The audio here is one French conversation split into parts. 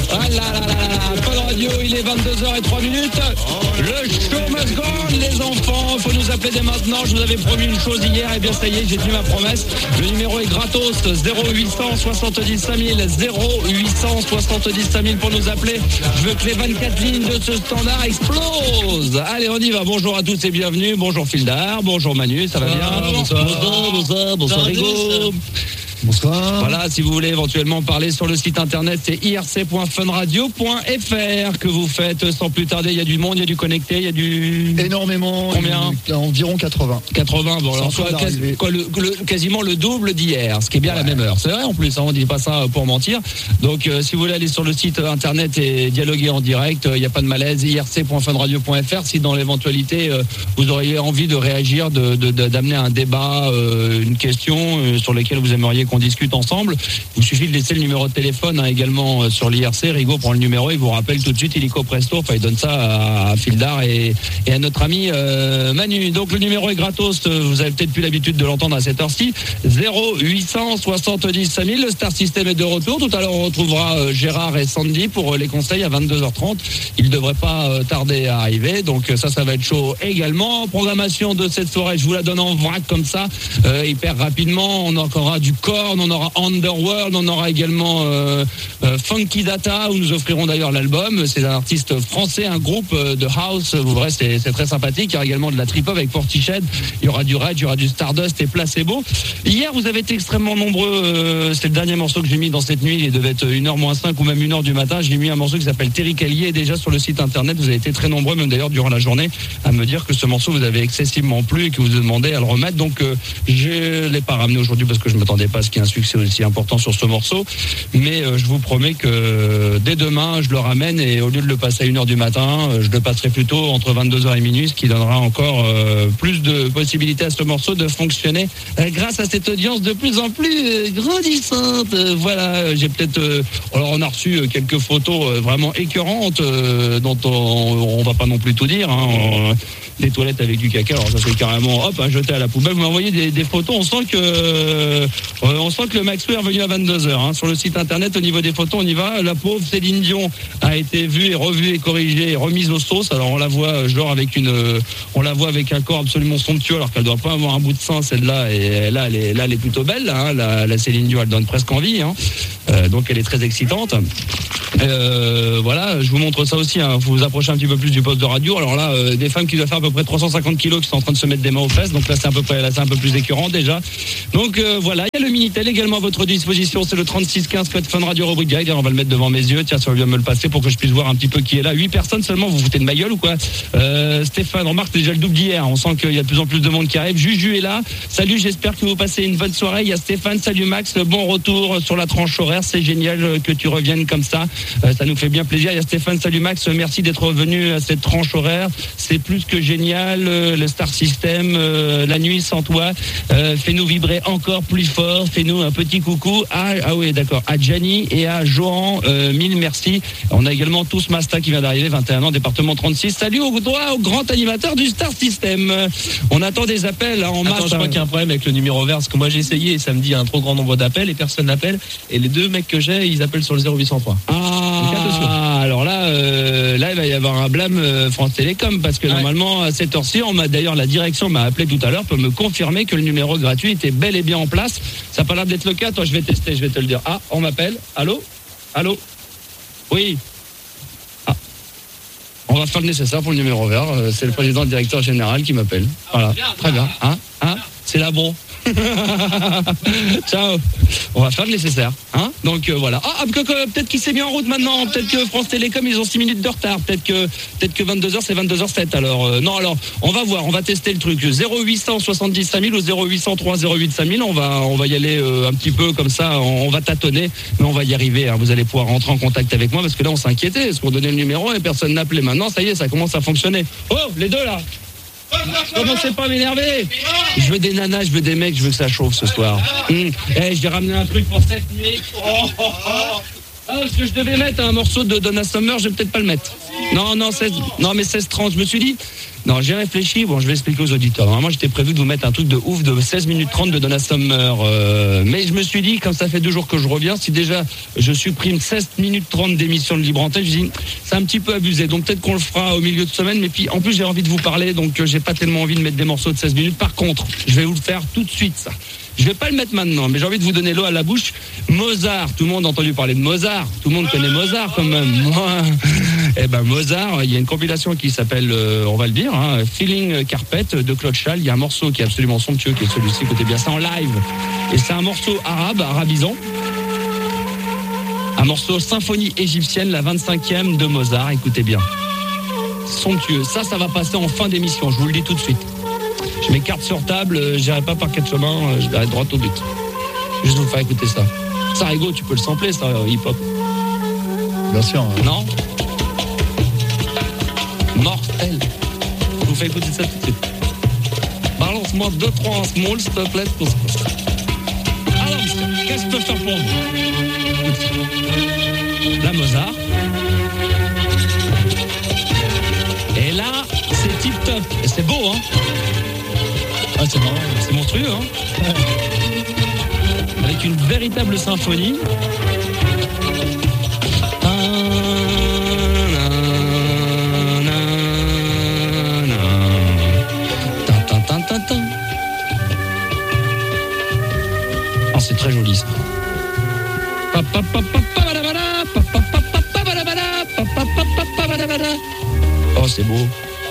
Ah là là là là, Fun Radio, il est 22h03. Le show must go on, les enfants. Faut nous appeler dès maintenant. Je vous avais promis une chose hier. Et bien, ça y est, j'ai tenu ma promesse. Le numéro est gratos. 0800 70 5000. 0800 70 5000 pour nous appeler. Je veux que les 24 lignes de ce standard explosent. Allez, on y va. Bonjour à tous et bienvenue. Bonjour Fildar. Bonjour Manu. Ça va bien? Bonsoir Rigo. Bonsoir. Voilà, si vous voulez éventuellement parler sur le site internet, c'est irc.funradio.fr que vous faites sans plus tarder. Il y a du monde, il y a du connecté, il y a du... Énormément. Combien? Environ 80. 80, bon, alors soit quasiment le double d'hier, ce qui est bien la même heure. C'est vrai en plus, hein, on dit pas ça pour mentir. Donc si vous voulez aller sur le site internet et dialoguer en direct, il n'y a pas de malaise, irc.funradio.fr. Si dans l'éventualité, vous auriez envie de réagir, d'amener un débat, une question sur laquelle vous aimeriez qu'on discute ensemble, il suffit de laisser le numéro de téléphone également sur l'IRC. Rigo prend le numéro, il vous rappelle tout de suite, illico presto. Enfin, il donne ça à Fildar et à notre ami Manu. Donc le numéro est gratos, vous avez peut-être plus l'habitude de l'entendre à cette heure-ci. 0800 70 5000. Le Star System est de retour. Tout à l'heure on retrouvera Gérard et Sandy pour les conseils à 22h30. Il ne devrait pas tarder à arriver, donc ça va être chaud également. Programmation de cette soirée, je vous la donne en vrac comme ça, hyper rapidement. On aura du corps, on aura Underworld, on aura également Funky Data, où nous offrirons d'ailleurs l'album. C'est un artiste français, un groupe de house. Vous verrez, c'est très sympathique. Il y aura également de la trip-hop avec Portiched. Il y aura du Rage, il y aura du Stardust et Placebo. Hier, vous avez été extrêmement nombreux. C'est le dernier morceau que j'ai mis dans cette nuit. Il devait être 1h-5 ou même 1h du matin. J'ai mis un morceau qui s'appelle Terry Callier. Déjà sur le site internet, vous avez été très nombreux, même d'ailleurs durant la journée, à me dire que ce morceau vous avait excessivement plu et que vous demandez à le remettre. Donc, je l'ai pas ramené aujourd'hui parce que je m'attendais pas à ce qu'il y ait un succès aussi important sur ce morceau, mais je vous promets que dès demain je le ramène, et au lieu de le passer à 1h du matin, je le passerai plutôt entre 22h et minuit, ce qui donnera encore plus de possibilités à ce morceau de fonctionner grâce à cette audience de plus en plus grandissante. Voilà, j'ai peut-être alors on a reçu quelques photos vraiment écœurantes dont on va pas non plus tout dire, hein. Des toilettes avec du caca, alors ça c'est carrément hop, à jeter à la poubelle. Vous m'envoyez des photos, on sent que le Maxwell est revenu à 22h, hein. Sur le site internet, au niveau des photos, on y va. La pauvre Céline Dion a été vue et revue et corrigée et remise aux sauces. Alors on la voit genre avec un corps absolument somptueux, alors qu'elle doit pas avoir un bout de sein, celle-là, et là elle est plutôt belle, hein. La Céline Dion, elle donne presque envie, hein. Donc elle est très excitante. Voilà, je vous montre ça aussi, hein. Faut vous approcher un petit peu plus du poste de radio. Alors là, des femmes qui doivent faire à peu près 350 kilos qui sont en train de se mettre des mains aux fesses. Donc là, c'est un peu plus écœurant déjà. Donc voilà, il y a le Minitel également à votre disposition. C'est le 3615 code Fun Radio rubrique direct. On va le mettre devant mes yeux. Tiens, ça va bien me le passer pour que je puisse voir un petit peu qui est là. 8 personnes seulement. Vous foutez de ma gueule ou quoi? Stéphane, remarque, c'est déjà le double d'hier. On sent qu'il y a de plus en plus de monde qui arrive. Juju est là. Salut, j'espère que vous passez une bonne soirée. Il y a Stéphane. Salut Max. Bon retour sur la tranche horaire. C'est génial que tu reviennes comme ça. Ça nous fait bien plaisir. Il y a Stéphane. Salut Max. Merci d'être revenu à cette tranche horaire. C'est plus que génial. Le Star System, la nuit sans toi. Fais-nous vibrer encore plus fort. Fais-nous un petit coucou à Gianni et à Johan. Mille merci. On a également tous Masta qui vient d'arriver, 21 ans, département 36. Salut au grand animateur du Star System. On attend des appels en masse. Je crois qu'il y a un problème avec le numéro vert, parce que moi j'ai essayé et ça me dit un trop grand nombre d'appels et personne n'appelle. Et les deux mecs que j'ai, ils appellent sur le 0803. Alors là, il va y avoir un blâme France Télécom, parce que normalement à cette heure-ci, d'ailleurs la direction m'a appelé tout à l'heure pour me confirmer que le numéro gratuit était bel et bien en place. Ça n'a pas l'air d'être le cas. Toi, je vais tester, je vais te le dire. Ah, on m'appelle. Allô? Oui. Ah. On va faire le nécessaire pour le numéro vert. C'est le président, le directeur général qui m'appelle. Voilà, très bien. Hein? C'est là bon. Ciao. On va faire le nécessaire, hein. Donc voilà. Peut-être qu'il s'est mis en route maintenant. Peut-être que France Télécom, ils ont 6 minutes de retard. Peut-être que 22h, c'est 22h07. Alors on va voir, on va tester le truc. 0800 70 5000 ou 0803 08 5000. On va y aller un petit peu comme ça. On va tâtonner, mais on va y arriver, hein. Vous allez pouvoir rentrer en contact avec moi, parce que là on s'inquiétait. Est-ce qu'on donnait le numéro et personne n'appelait? Maintenant, ça y est, ça commence à fonctionner. Oh, les deux là. Commencez pas à m'énerver. Je veux des nanas, je veux des mecs, je veux que ça chauffe ce soir. Je vais ramener un truc pour cette nuit. Ah, parce que je devais mettre un morceau de Donna Summer, je vais peut-être pas le mettre. Non, mais 16-30, je me suis dit... Non, j'ai réfléchi, bon, je vais expliquer aux auditeurs. Normalement, j'étais prévu de vous mettre un truc de ouf de 16 minutes 30 de Donna Summer. Mais je me suis dit, comme ça fait 2 jours que je reviens, si déjà je supprime 16 minutes 30 d'émission de Libre Antenne, je dis, c'est un petit peu abusé. Donc peut-être qu'on le fera au milieu de semaine, mais puis en plus j'ai envie de vous parler, donc j'ai pas tellement envie de mettre des morceaux de 16 minutes. Par contre, je vais vous le faire tout de suite, ça. Je vais pas le mettre maintenant, mais j'ai envie de vous donner l'eau à la bouche. Mozart, tout le monde a entendu parler de Mozart. Tout le monde connaît Mozart quand même. Eh ben Mozart, il y a une compilation qui s'appelle, on va le dire, Feeling Carpet de Claude Chal. Il y a un morceau qui est absolument somptueux, qui est celui-ci. Écoutez bien ça en live. Et c'est un morceau arabisant. Un morceau symphonie égyptienne, la 25e de Mozart. Écoutez bien. Somptueux. Ça va passer en fin d'émission. Je vous le dis tout de suite. Je mets carte sur table, j'irai pas par 4 chemins, je vais droit au but. Juste vous faire écouter ça. Ça, Rigo, tu peux le sampler, ça, hip-hop. Bien sûr. Non? Mortel. Je vous fais écouter ça tout de suite. Balance-moi 2-3 en small, s'il te plaît. Alors, qu'est-ce que je peux faire pour vous? La Mozart. Et là, c'est tip-top. Et c'est beau, hein? Ah, c'est marrant, c'est monstrueux, hein. Avec une véritable symphonie. Oh, c'est très joli, ça. Oh, c'est beau.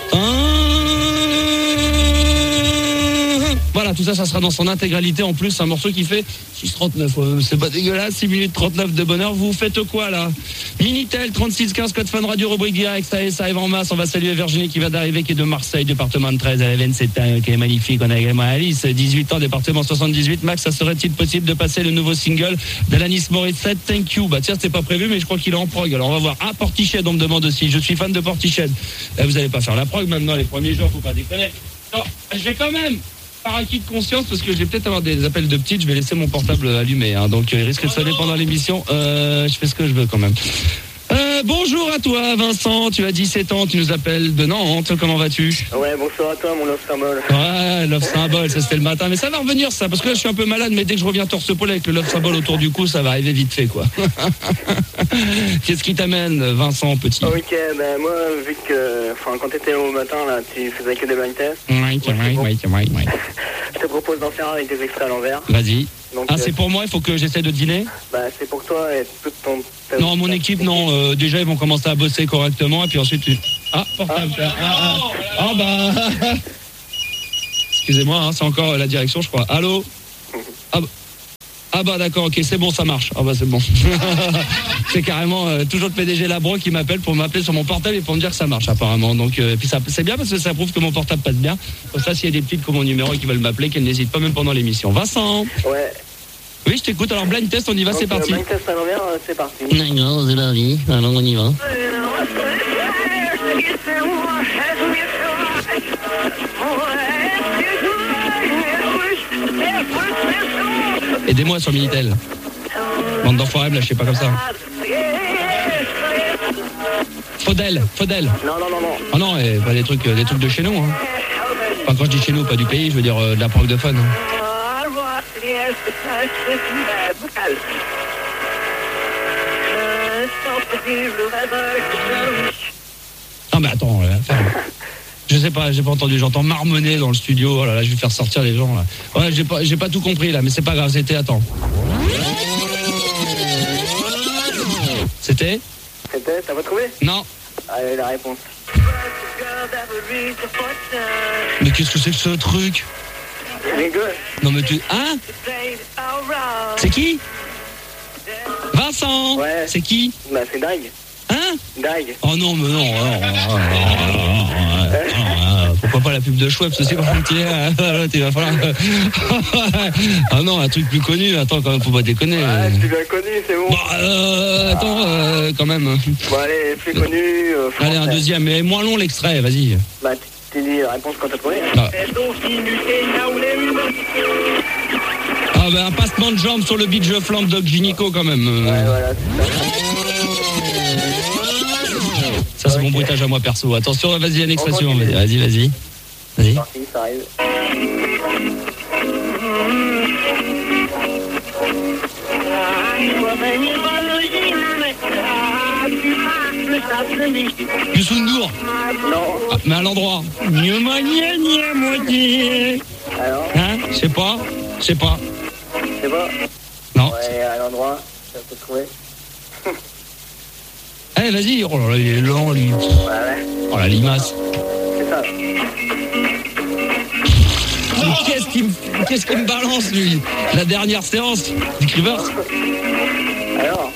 Voilà, tout ça, ça sera dans son intégralité. En plus, un morceau qui fait 6,39. C'est pas dégueulasse, 6 minutes 39 de bonheur. Vous faites quoi, là? Minitel, 3615, code Fun Radio, rubrique direct. Ça arrive en masse. On va saluer Virginie qui vient d'arriver, qui est de Marseille, département de 13. Elle avait 27 ans, qui est magnifique. On a également Alice, 18 ans, département 78. Max, ça serait-il possible de passer le nouveau single d'Alanis Morissette, Thank You? Bah, tiens, c'était pas prévu, mais je crois qu'il est en prog. Alors, on va voir. Ah, Portiched, on me demande aussi. Je suis fan de Portiched. Vous allez pas faire la prog maintenant, les premiers jours, faut pas déconner. Non, je vais quand même. Par acquis de conscience, parce que je vais peut-être avoir des appels de petites, je vais laisser mon portable allumé, hein, donc il risque de sonner pendant l'émission. Je fais ce que je veux quand même. Bonjour à toi, Vincent, tu as 17 ans, tu nous appelles de Nantes, comment vas-tu? Ouais, bonsoir à toi, mon love symbole. Ouais, love symbole, ça c'était le matin, mais ça va revenir ça, parce que là je suis un peu malade, mais dès que je reviens torse-poil avec le love symbole autour du cou, ça va arriver vite fait, quoi. Qu'est-ce qui t'amène, Vincent, petit? Ok, ben moi, vu que, quand t'étais au matin, là, tu faisais que des blind tests. Ouais. Je te propose d'en faire avec des extraits à l'envers. Vas-y. Donc, c'est pour moi, il faut que j'essaie de dîner? Bah, c'est pour toi et toute ton... Non, mon équipe, non. Déjà, ils vont commencer à bosser correctement, et puis ensuite... Ah, portable. Excusez-moi, hein, c'est encore la direction, je crois. Allô? Ah bah d'accord, ok, c'est bon, ça marche. Ah bah c'est bon. C'est carrément toujours le PDG Labro qui m'appelle pour m'appeler sur mon portable et pour me dire que ça marche apparemment. Donc puis ça, c'est bien parce que ça prouve que mon portable passe bien. Comme ça, s'il y a des petites comme mon numéro qui veulent m'appeler, qu'elles n'hésitent pas même pendant l'émission. Vincent. Ouais. Oui, je t'écoute. Alors blind test, on y va, donc, c'est parti. Blind test à l'envers, c'est parti. D'accord, c'est la vie. Alors on y va. Aidez-moi sur Minitel. Bande d'enfoirés, là, je sais pas comme ça. Faudel. Non. Ah non, pas des trucs de chez nous. Hein. Enfin, quand je dis chez nous, pas du pays, je veux dire de la prog de fun. Non mais attends, je sais pas, j'ai pas entendu, j'entends marmonner dans le studio. Oh là là, je vais faire sortir les gens là. Ouais, j'ai pas tout compris là, mais c'est pas grave, attends. C'était, t'as pas trouvé? Non. Allez, la réponse. Mais qu'est-ce que c'est que ce truc? Rigole. Non mais tu... Hein? C'est qui? Vincent. Ouais. C'est qui? Bah c'est Dag. Hein? Dag. Oh non, mais non. Pourquoi pas la pub de Schweppes, c'est compliqué. Il va falloir... Ah non, un truc plus connu. Attends, quand même, faut pas déconner. Ouais, tu l'as connu, c'est bon. Bah, attends, quand même. Bon, allez, plus connu. Allez, un deuxième, mais moins long l'extrait, vas-y. Bah, tu dis la réponse quand t'as trouvé. Ah ben un passement de jambes sur le beat Je flambe Doc Gynéco quand même. Ouais, voilà, c'est ça. bruitage à moi perso. Attention, vas-y, un extrait suivant. Vas-y. C'est parti, ça arrive. Youssou N'Dour. Non. Ah, mais à l'endroit. Alors, Hein? Je sais pas. c'est pas. Non. Ouais, à l'endroit, ça peut trouver. Allez, vas-y. Oh là là, il est lent, lui. Ouais. Oh la limace. C'est ça. Mais qu'est-ce qu'il me balance, lui? La dernière séance du Rivers. Alors,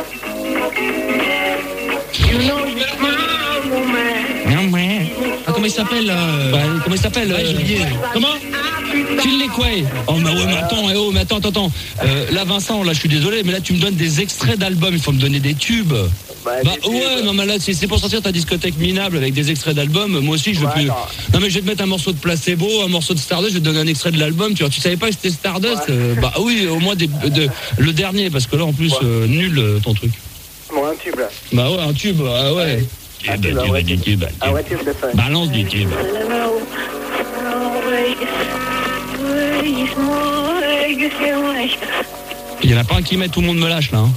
Ah, comment il s'appelle Comment il s'appelle Ouais, j'ai oublié. Comment? Phil Lequay. Oh mais ouais, mais attends. Là Vincent, là je suis désolé, mais là tu me donnes des extraits d'albums, il faut me donner des tubes. Ouais, non mais là c'est pour sortir ta discothèque minable avec des extraits d'albums. Moi aussi je veux plus. attends. Non mais je vais te mettre un morceau de Placebo, un morceau de Stardust, je vais te donner un extrait de l'album. Tu vois, tu savais pas que c'était Stardust? Bah oui, au moins le dernier, parce que là en plus nul ton truc. bon, un tube là. Bah ouais, un tube, ah ouais. Un tube, un vrai tube. Un vrai tube de fun. Balance du tube. Il y en a pas un qui met, tout le monde me lâche là. Hein.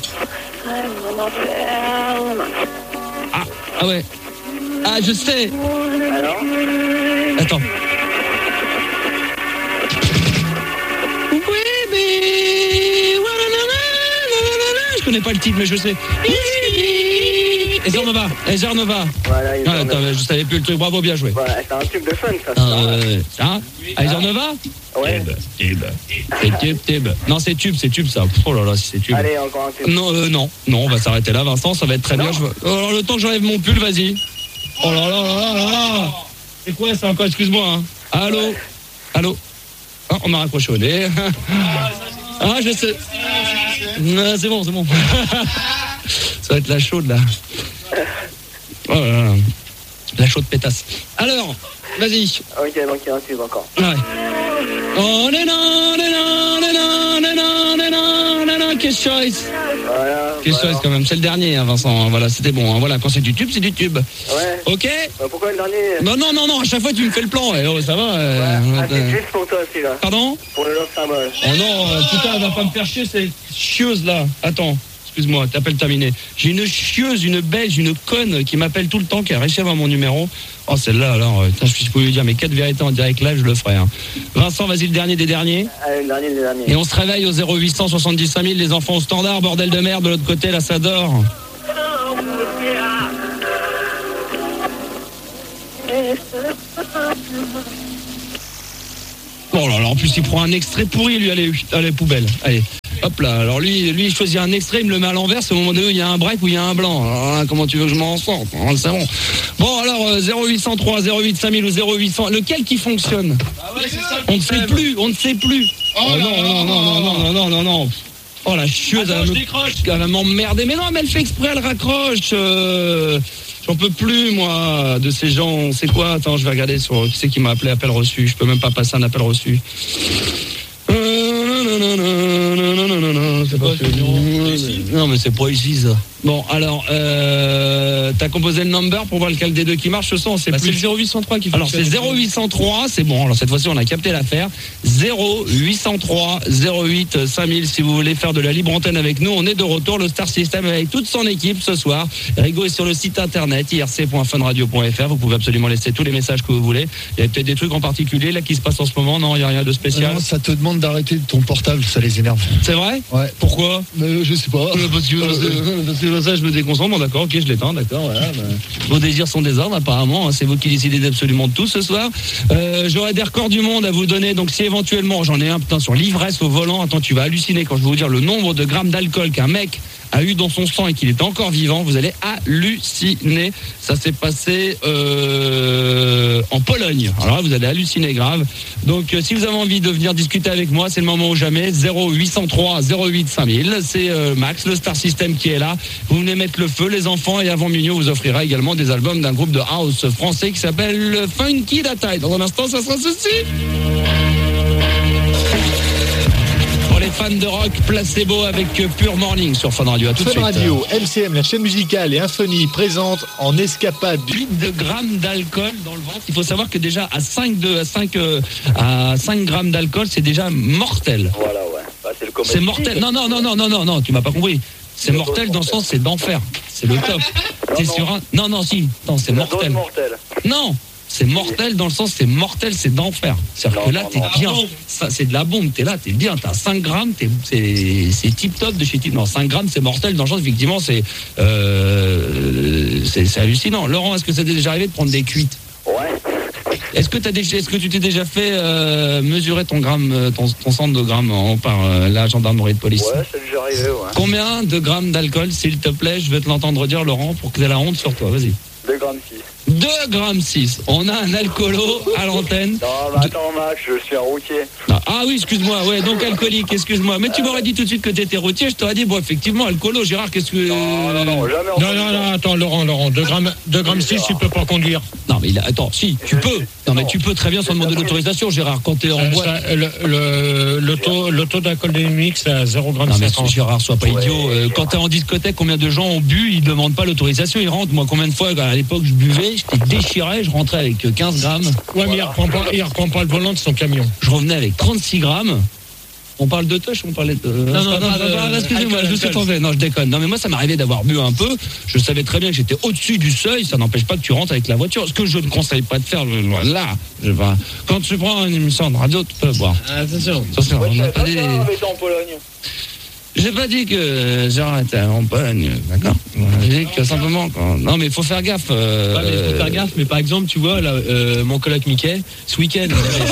Ah ouais. Ah je sais. Alors, Attends. Je connais pas le titre mais je sais. Ezer Nova. voilà, il Ah, attends, je savais plus le truc. Bravo, bien joué. voilà, c'est un tube de fun, ça. Hein? Ezer Nova? Ouais. C'est tube. Non, c'est tube ça. Oh là là, si c'est tube. Allez, encore un tube. Non, on va s'arrêter là, Vincent, ça va être très bien. Alors, le temps que j'enlève mon pull, vas-y. Oh là là là là là. C'est quoi ça encore? Excuse-moi. Hein. Allô? Ah, on m'a raccroché au nez. Ah, je sais. Non, c'est bon. Ça va être la chaude, là. Oh là là. La chaude pétasse. Alors, vas-y. Ok, donc il y a un tube encore. Ouais. Oh, Kiss Choice. Voilà. Kiss Choice quand même, c'est le dernier, hein, Vincent. Voilà, c'était bon. Hein. Voilà, quand c'est du tube, c'est du tube. Ouais. Ok? Pourquoi le dernier? Non, à chaque fois tu me fais le plan. Ça va. C'est juste pour toi aussi, là. Pardon? Pour le love symbole. Oh non, putain, elle va pas me faire chier, c'est chieuse là. Attends. Excuse-moi, t'appelles terminé. J'ai une chieuse, une belge, une conne qui m'appelle tout le temps, qui a réussi à avoir mon numéro. Oh, celle-là, alors, je peux lui dire mes 4 vérités en direct live, je le ferai. Hein. Vincent, vas-y, le dernier des derniers. Allez, le dernier des derniers. Et on se réveille au 0800 75 000, les enfants au standard, bordel de merde, de l'autre côté, là, ça dort. Oh là là, en plus, il prend un extrait pourri, lui, allez, poubelle, allez. Hop là, alors lui il choisit un extrait, il me le met à l'envers, c'est au moment donné où il y a un break ou il y a un blanc. Alors là, comment tu veux que je m'en sorte? C'est bon. Bon alors 0803, 08 5000 ou 0800, lequel qui fonctionne? Ah ouais, c'est ça. On ne sait plus. Oh non. Oh la chieuse, elle va m'emmerder. Mais non, mais elle fait exprès, elle raccroche. J'en peux plus, moi, de ces gens. C'est quoi? Attends, je vais regarder sur qui c'est qui m'a appelé, appel reçu. Je peux même pas passer un appel reçu. Non mais c'est pas ici ça. Bon alors t'as composé le number pour voir lequel des deux qui marche, ce son c'est plus... c'est le 0803 qui Alors c'est 0803, c'est bon, alors cette fois-ci on a capté l'affaire. 0803 08 5000 si vous voulez faire de la libre antenne avec nous, on est de retour, le Star System avec toute son équipe ce soir. Rigo est sur le site internet irc.funradio.fr, vous pouvez absolument laisser tous les messages que vous voulez. Il y a peut-être des trucs en particulier là qui se passent en ce moment, non, il n'y a rien de spécial. Non, ça te demande d'arrêter ton portable, ça les énerve. C'est vrai? Ouais. Pourquoi? Je sais pas. Parce que ça je me déconcentre, bon d'accord, ok je l'éteins, d'accord, voilà. Vos désirs sont des ordres apparemment, hein, c'est vous qui décidez d'absolument de tout ce soir. J'aurai des records du monde à vous donner, donc si éventuellement, j'en ai un putain sur l'ivresse au volant, attends tu vas halluciner quand je vais vous dire le nombre de grammes d'alcool qu'un mec a eu dans son sang et qu'il est encore vivant, vous allez halluciner. Ça s'est passé en Pologne. Alors là, vous allez halluciner grave. Donc, si vous avez envie de venir discuter avec moi, c'est le moment ou jamais. 0803 08 5000. C'est Max, le Star System qui est là. Vous venez mettre le feu, les enfants, et avant minuit, on vous offrira également des albums d'un groupe de house français qui s'appelle Funky Data. Dans un instant, ça sera ceci. fans de rock, Placebo avec Pure Morning sur Fun Radio. À tout de Fun suite. Radio, MCM, la chaîne musicale et Infony présente en escapade 8 de grammes d'alcool dans le ventre. Il faut savoir que déjà à 5 grammes d'alcool, c'est déjà mortel. Voilà, ouais. Bah, c'est le C'est mortel. Non, tu m'as pas compris. C'est mortel dans le sens, c'est d'enfer. C'est le top. T'es sur un. Non, c'est mortel. Non, c'est mortel dans le sens, c'est mortel, c'est d'enfer. C'est-à-dire que là, t'es bien. Ça, c'est de la bombe, t'es là, t'es bien. T'as 5 grammes, c'est tip-top de chez tip. Non, 5 grammes, c'est mortel dans le sens, effectivement, c'est hallucinant. Laurent, est-ce que ça t'est déjà arrivé de prendre des cuites? Ouais. Est-ce que tu t'es déjà fait mesurer ton gramme, ton centre de grammes par la gendarmerie de police? Ouais, c'est déjà arrivé, ouais. Combien de grammes d'alcool, s'il te plaît? Je vais te l'entendre dire, Laurent, pour que tu aies la honte sur toi. Vas-y. 2 grammes 6. 2 grammes 6. On a un alcoolo à l'antenne. Non, mais attends, Max, je suis un routier. Ah oui, excuse-moi, ouais, donc alcoolique, excuse-moi. Mais tu m'aurais dit tout de suite que t'étais routier, je t'aurais dit, bon, effectivement, alcoolo, Gérard, qu'est-ce que... Non, jamais entendu. Non, attends, Laurent, 2 grammes 6, tu peux pas conduire. Non, mais attends, si, tu peux. Non, mais tu peux très bien sans demander l'autorisation, Gérard, quand t'es en boîte. Le taux d'alcool dénomique, c'est à 0,50 Non, mais g. Gérard, sois pas idiot. Quand t'es en discothèque, combien de gens ont bu, ils demandent pas l'autorisation, ils rentrent. Moi, combien de fois, à l'époque, je buvais, j'étais déchiré, je rentrais avec 15 grammes. Ouais, mais il reprend pas le volant de son camion. Je revenais avec 36 grammes. On parle de touch, on parlait de... Non, excusez-moi, je suis tombé. Non, je déconne. Non, mais moi, ça m'arrivait d'avoir bu un peu. Je savais très bien que j'étais au-dessus du seuil. Ça n'empêche pas que tu rentres avec la voiture. Ce que je ne conseille pas de faire, là, quand tu prends une émission de radio, tu peux boire. Attention. Attention, Ouais, on je n'a savais pas pas dit... que ça avait été en Pologne. J'ai pas dit que j'arrêtais en Pologne, d'accord. J'ai dit que simplement... Non, mais il faut faire gaffe. Ouais, mais il faut faire gaffe, mais par exemple, tu vois, là, mon coloc Mickey, ce week-end,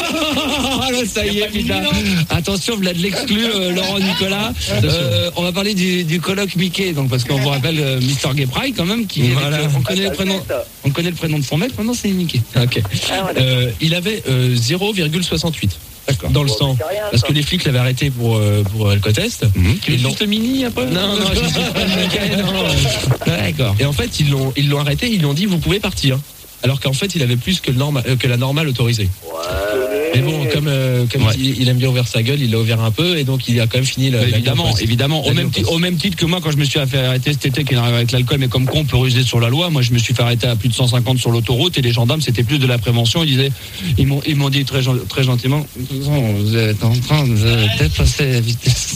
ça y est, putain. Attention, vous l'avez de l'exclu, Laurent Nicolas. On va parler du colloque Mickey, donc, parce qu'on vous rappelle Mr. Gaypride quand même, qui Voilà. on connaît le prénom de son mec, maintenant c'est Mickey. Ok. Il avait 0,68. D'accord. Dans le sang. c'est rien, Parce ça. que les flics l'avaient arrêté pour alcotest. Tu es Ils l'ont- juste mini après? Non, je suis pas le Mickey, non. D'accord. Et en fait, ils l'ont arrêté, ils lui ont dit vous pouvez partir. Alors qu'en fait, il avait plus que la normale autorisée. Mais bon, comme Ouais. il aime bien ouvrir sa gueule, il l'a ouvert un peu et donc il a quand même fini la Évidemment. Au même titre que moi, quand je me suis fait arrêter cet été, qui arrive avec l'alcool, mais comme con, on peut ruser sur la loi. Moi, je me suis fait arrêter à plus de 150 sur l'autoroute et les gendarmes, c'était plus de la prévention. Ils m'ont dit très gentiment, vous êtes en train de dépasser la vitesse.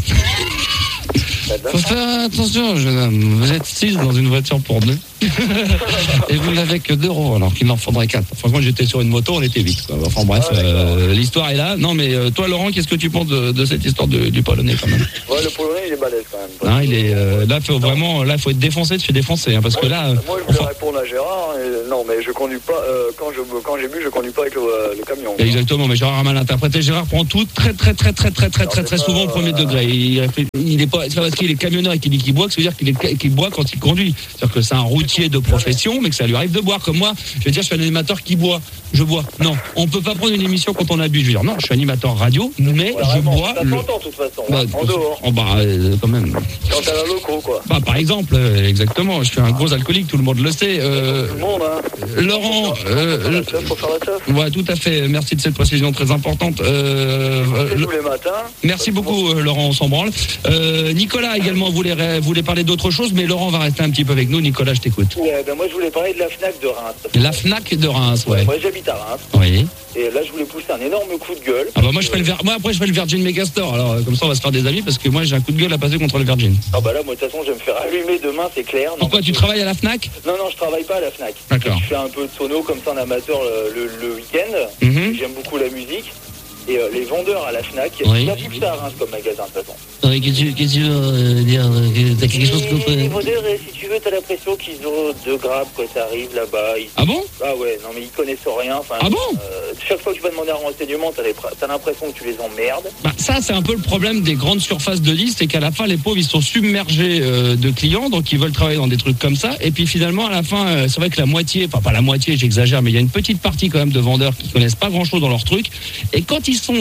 Faut faire attention, jeune homme. Vous êtes 6 dans une voiture pour 2. Et vous n'avez que 2 roues, alors qu'il en faudrait 4. Enfin, moi, j'étais sur une moto, on était 8. Quoi. Enfin, bref, l'histoire est là. Non, mais toi, Laurent, qu'est-ce que tu penses de cette histoire du Polonais, quand même? Ouais, le Polonais, il est balèze quand même. Hein, il est, là, faut être défoncé, tu fais défoncer. Hein, parce que là. Moi, je voulais répondre à Gérard. Non, mais je conduis pas. Quand j'ai bu, je conduis pas avec le camion. Exactement, mais Gérard a mal interprété. Gérard prend tout très souvent au premier degré. Il est pas, c'est pas parce qu'il est camionneur et qu'il dit qu'il boit que ça veut dire qu'il boit quand il conduit. C'est-à-dire que c'est un routier de profession, mais que ça lui arrive de boire. Comme moi, je veux dire, je suis un animateur qui boit. Je bois. Non, on peut pas prendre une émission quand on a bu. Je veux dire, non, je suis animateur radio, mais je bois. Ça s'entend de toute façon. En dehors. Quand même. Quand t'as la loco, quoi. Bah, par exemple, exactement. Je suis un gros alcoolique, tout le monde le sait. Tout le monde, hein. Laurent, Faut faire la teuf. ouais, tout à fait. Merci de cette précision très importante. Tous les matins. Merci beaucoup, Laurent, on s'en branle. Nicolas également voulait parler d'autre chose, mais Laurent va rester un petit peu avec nous. Nicolas, je t'écoute. Ouais, ben moi je voulais parler de la FNAC de Reims. La FNAC de Reims, ouais. Moi j'habite à Reims. Oui. Et là je voulais pousser un énorme coup de gueule. Ah bah moi après je fais le Virgin Megastore. Alors comme ça on va se faire des amis parce que moi j'ai un coup de gueule à passer contre le Virgin. Ah bah là moi de toute façon je vais me faire allumer demain, c'est clair. Non, Pourquoi tu travailles à la FNAC? Non, je travaille pas à la FNAC. D'accord. Je fais un peu de sono comme ça en amateur le week-end. Mhm. J'aime beaucoup la musique. Et les vendeurs à la FNAC, Oui. il y a plus que ça à Reims comme magasin de toute façon. Qu'est-ce que tu veux dire? T'as quelque chose contre... Les vendeurs, si tu veux, t'as l'impression qu'ils ont 2 grammes quand ça arrive là-bas. Ah bon? Ah ouais, non mais ils connaissent rien. Enfin, Ah bon? chaque fois que tu vas demander un renseignement, t'as l'impression que tu les emmerdes. Bah, ça, c'est un peu le problème des grandes surfaces de liste, c'est qu'à la fin, les pauvres, ils sont submergés de clients, donc ils veulent travailler dans des trucs comme ça. Et puis finalement, à la fin, c'est vrai que la moitié, enfin pas la moitié, j'exagère, mais il y a une petite partie quand même de vendeurs qui connaissent pas grand-chose dans leur truc. Et quand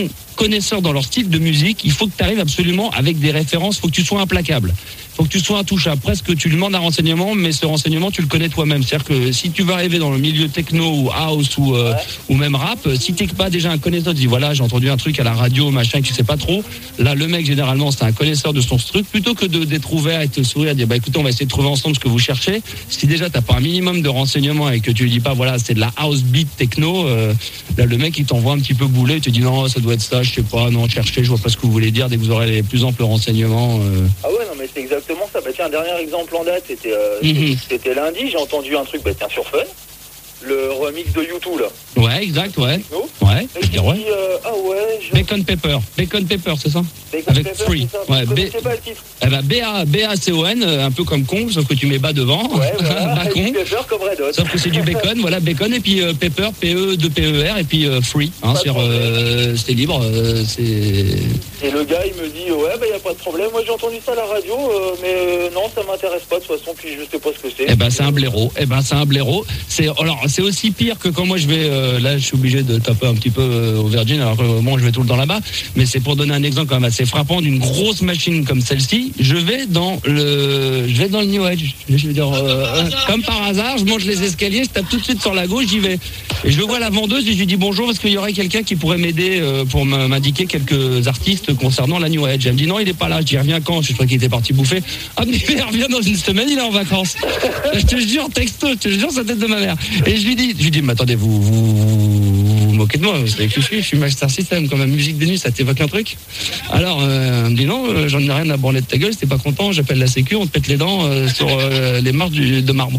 connaisseurs dans leur style de musique, il faut que tu arrives absolument avec des références, il faut que tu sois implacable. Il faut que tu sois intouchable. Presque tu lui demandes un renseignement, mais ce renseignement, tu le connais toi-même. C'est-à-dire que si tu vas arriver dans le milieu techno ou house ou même rap, si t'es pas déjà un connaisseur, tu dis voilà, j'ai entendu un truc à la radio, machin, que tu sais pas trop. Là, le mec, généralement, c'est un connaisseur de son truc. Plutôt que d'être ouvert et de te sourire, dire bah écoutez, on va essayer de trouver ensemble ce que vous cherchez. Si déjà t'as pas un minimum de renseignements et que tu lui dis pas voilà, c'est de la house beat techno, là, le mec, il t'envoie un petit peu bouler, il te dit non, ça doit être ça, je sais pas, non, cherchez, je vois pas ce que vous voulez dire. Dès que vous aurez les plus amples renseignements. Ah ouais, non, mais c'est exactement ça. Bah tiens, un dernier exemple en date, c'était lundi, j'ai entendu un truc, bah tiens, sur Fun, le remix de U2 là. Ouais, exact, ouais. Techno. Ouais, Et j'ai ouais. dit, ah ouais, Bacon Pepper, c'est ça? Bacon Avec Pepper, Free. c'est ça. Ouais, Je connaissais pas le titre. Eh ben B-A-C-O-N, un peu comme con, sauf que tu mets bas devant. Ouais, voilà. Bacon. Bacon Pepper comme Red Hot. Sauf que c'est du bacon, voilà, bacon, et puis pepper, P-E-2-P-E-R, et puis free, hein, c'est libre, c'est... Et le gars, il me dit, ouais, bah y a pas de problème, moi j'ai entendu ça à la radio, mais non, ça m'intéresse pas de toute façon, puis je sais pas ce que c'est. Eh ben c'est un blaireau, alors c'est aussi pire que quand moi je vais, là je suis obligé de taper un petit peu au Virgin, alors que moi je vais tout le temps là-bas, mais c'est pour donner un exemple quand même assez frappant d'une grosse machine comme celle-ci, je vais dans le New Age, je veux dire, comme par hasard, je monte les escaliers, je tape tout de suite sur la gauche, j'y vais. Et je vois la vendeuse et je lui dis bonjour, parce qu'il y aurait quelqu'un qui pourrait m'aider pour m'indiquer quelques artistes concernant la New Age. Elle me dit non, il est pas là. Je dis reviens quand? Je crois qu'il était parti bouffer. Ah mais il revient dans une semaine, il est en vacances. Je te jure, texto, je te jure, sa tête de ma mère. Et je lui dis mais attendez, vous moquez de moi, vous savez qui je suis Master System, comme la musique de nuit, ça t'évoque un truc? Alors, elle me dit non, j'en ai rien à branler de ta gueule, si t'es pas content, j'appelle la sécu, on te pète les dents sur les marches de marbre.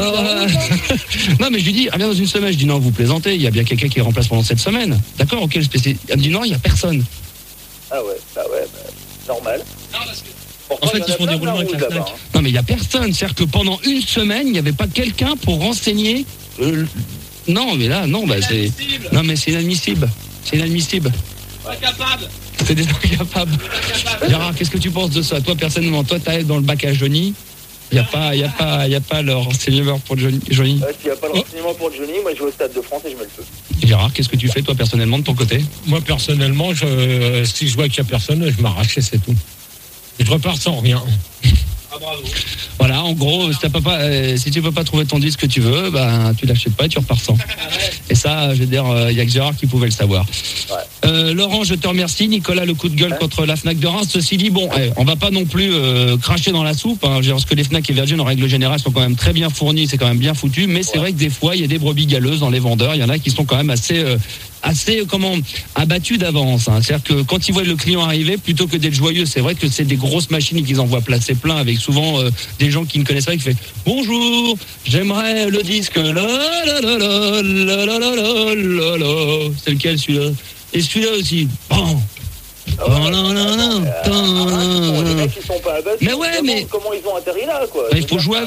Non mais je lui dis, reviens dans une semaine. Je dis non, vous plaisantez, il y a bien quelqu'un qui remplace pendant cette semaine. D'accord, ok, le spécialiste. Elle me dit non, il y a personne. Ah ouais, bah normal. En fait, ils font des roulements avec la Fnac. Non mais il y a personne, c'est-à-dire que pendant une semaine, il n'y avait pas quelqu'un pour renseigner. Non mais là, non, bah c'est. Non mais c'est inadmissible. C'est inadmissible. Pas capable. C'est des incapables. Gérard, qu'est-ce que tu penses de ça? Toi personnellement, toi t'arrives dans le bac à Johnny. Il n'y a pas le renseignement pour Johnny. S'il n'y a pas le renseignement pour Johnny, moi je vais au Stade de France et je mets le feu. Gérard, qu'est-ce que tu fais toi personnellement de ton côté? Moi, personnellement, si je vois qu'il n'y a personne, je m'arrache et c'est tout. Je repars sans rien. Ah bravo. Voilà, en gros, si tu peux pas trouver ton disque que tu veux, ben tu l'achètes pas et tu repars sans. Et ça, je veux dire, il y a que Gérard qui pouvait le savoir. Ouais. Laurent, je te remercie. Nicolas, le coup de gueule contre la Fnac de Reims. Ceci dit, bon, on va pas non plus cracher dans la soupe. Hein. Parce que les Fnac et Virgin, en règle générale, sont quand même très bien fournis, c'est quand même bien foutu. Mais c'est vrai que des fois, il y a des brebis galeuses dans les vendeurs. Il y en a qui sont quand même assez abattus d'avance. Hein. C'est-à-dire que quand ils voient le client arriver, plutôt que d'être joyeux, c'est vrai que c'est des grosses machines qu'ils envoient placer plein avec souvent des gens qui ne connaissent pas, qui fait bonjour, j'aimerais le disque la la la la la la la la la. C'est lequel celui-là? Et celui-là aussi. Bon. Les mecs qui sont pas abattus, Mais ouais, mais comment ils ont atterri là, quoi. il faut jouer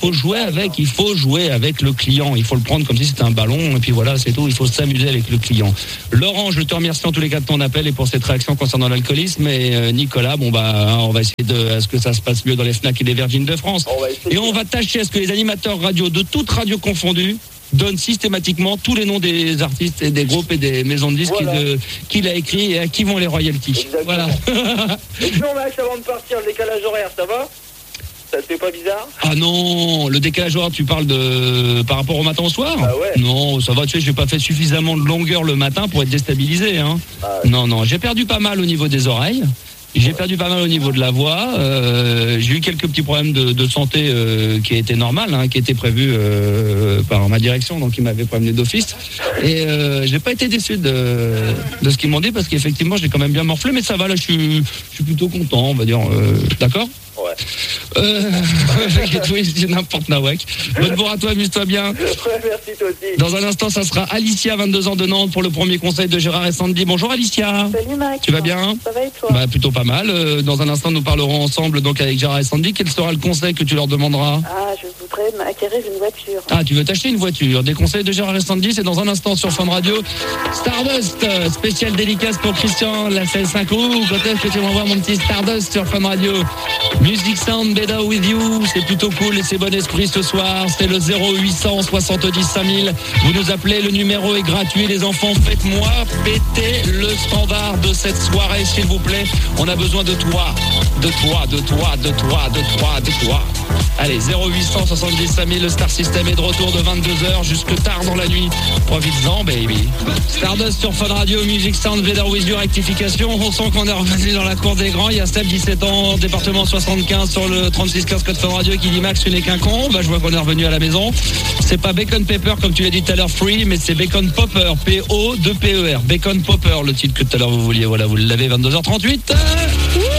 avec le client. Il faut le prendre comme si c'était un ballon et puis voilà, c'est tout. Il faut s'amuser avec le client. Laurent, je te remercie en tous les cas de ton appel et pour cette réaction concernant l'alcoolisme. Et Nicolas, on va essayer à ce que ça se passe mieux dans les Fnac et les Virgin de France. Et on va tâcher à ce que les animateurs radio de toutes radios confondues donne systématiquement tous les noms des artistes et des groupes et des maisons de disques qu'il a écrit et à qui vont les royalties. Exactement. Voilà. Et sinon, Max, avant de partir, le décalage horaire, ça va? Ça te fait pas bizarre? Ah non, le décalage horaire, tu parles par rapport au matin au soir? Ah ouais. Non, ça va, tu sais, j'ai pas fait suffisamment de longueur le matin pour être déstabilisé. Hein. Ah ouais. Non, j'ai perdu pas mal au niveau des oreilles. J'ai perdu pas mal au niveau de la voix. J'ai eu quelques petits problèmes de santé qui étaient normales, hein, qui étaient prévus par ma direction, donc ils m'avaient prévenu d'office. Et j'ai pas été déçu de ce qu'ils m'ont dit parce qu'effectivement j'ai quand même bien morflé, mais ça va là, je suis plutôt content, on va dire. D'accord. Ouais. C'est n'importe nawak. Bonne bourre à toi, amuse-toi bien. Ouais, merci toi aussi. Dans un instant, ça sera Alicia, 22 ans de Nantes, pour le premier conseil de Gérard et Sandy. Bonjour Alicia. Salut Max. Tu vas bien? Ça va et toi? Bah plutôt pas mal. Dans un instant, nous parlerons ensemble donc avec Gérard et Sandy. Quel sera le conseil que tu leur demanderas? Ah, je voudrais m'acquérir m'acquérir une voiture. Ah, tu veux t'acheter une voiture. Des conseils de Gérard Estandi, c'est dans un instant sur Fun Radio. Stardust, spécial dédicace pour Christian, la fait 5 roues. Quand est-ce que tu m'envoies mon petit Stardust sur Fun Radio? Music Sound, Better With You, c'est plutôt cool et c'est bon esprit ce soir. C'est le 0800 70 5000. Vous nous appelez, le numéro est gratuit. Les enfants, faites-moi péter le standard de cette soirée, s'il vous plaît. On a besoin de toi. De toi. Allez, 0800 70 5000, le Star System est de retour de 22h jusque tard dans la nuit. Profites-en, baby. Stardust sur Fun Radio, Music Sound, Better With You, rectification. On sent qu'on est revenu dans la cour des grands. Il y a Steph, 17 ans, département 75 sur le 3615 code Fun Radio qui dit Max, tu n'es qu'un con. Bah, je vois qu'on est revenu à la maison. C'est pas Bacon Pepper comme tu l'as dit tout à l'heure, Free, mais c'est Bacon Popper, P-O-2-P-E-R. Bacon Popper, le titre que tout à l'heure vous vouliez. Voilà, vous l'avez, 22h38.